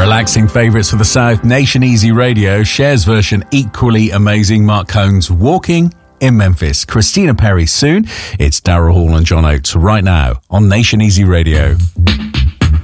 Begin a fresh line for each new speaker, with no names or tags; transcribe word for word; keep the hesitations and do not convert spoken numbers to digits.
Relaxing favourites for the South. Nation Easy Radio. Cher's version equally amazing. Mark Cohn's Walking in Memphis. Christina Perri soon. It's Daryl Hall and John Oates right now on Nation Easy Radio.